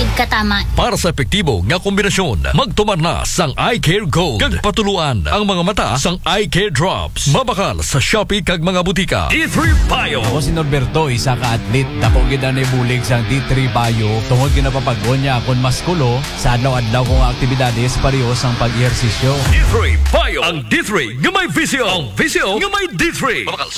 katama. Para sa epektibo nga kombinasyon, magtumar na sang Eye Care Gold. Kag patuluan ang mga mata sang Eye Care Drops. Mabakal sa Shopee kag mga butika. D3 Bio. Ako si Norberto, isa ka atlet. Dako gid ani bulig sang D3 Bio. Tungod ginapapagod niya akong maskulo sa adlaw-adlaw kong aktibidades pareho sang pag-ehersisyo. D3 Bio. Ang D3 nga may visyo. Ang visyo nga may D3. Mabakal sa